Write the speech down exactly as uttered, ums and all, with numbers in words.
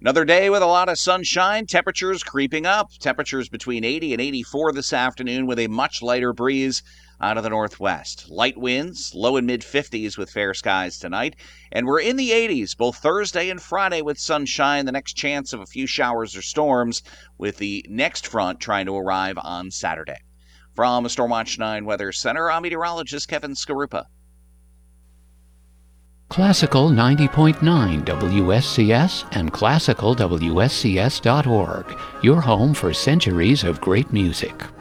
Another day with a lot of sunshine, temperatures creeping up. Temperatures between eighty and eighty-four this afternoon with a much lighter breeze out of the northwest. Light winds, low and mid-fifties with fair skies tonight. And we're in the eighties both Thursday and Friday with sunshine. The next chance of a few showers or storms with the next front trying to arrive on Saturday. From Stormwatch nine Weather Center, I'm meteorologist Kevin Skarupa. Classical ninety point nine W S C S and classical W S C S dot org, your home for centuries of great music.